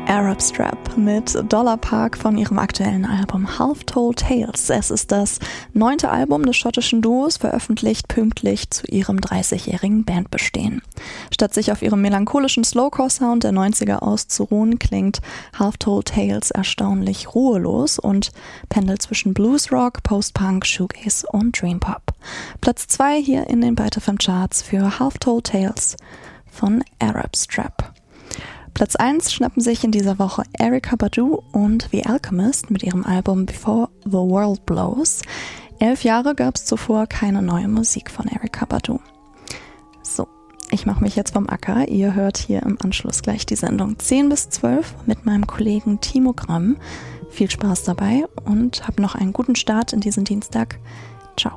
Arab Strap mit Dollar Park von ihrem aktuellen Album Half Told Tales. Es ist das 9. Album des schottischen Duos, veröffentlicht pünktlich zu ihrem 30-jährigen Bandbestehen. Statt sich auf ihrem melancholischen Slowcore-Sound der 90er auszuruhen, klingt Half Told Tales erstaunlich ruhelos und pendelt zwischen Bluesrock, Post-Punk, Shoegaze und Dream-Pop. Platz 2 hier in den Byte FM Charts für Half Told Tales von Arab Strap. Platz 1 schnappen sich in dieser Woche Erykah Badu und The Alchemist mit ihrem Album Before the World Blows. 11 Jahre gab es zuvor keine neue Musik von Erykah Badu. So, ich mache mich jetzt vom Acker. Ihr hört hier im Anschluss gleich die Sendung 10 bis 12 mit meinem Kollegen Timo Gramm. Viel Spaß dabei und habt noch einen guten Start in diesen Dienstag.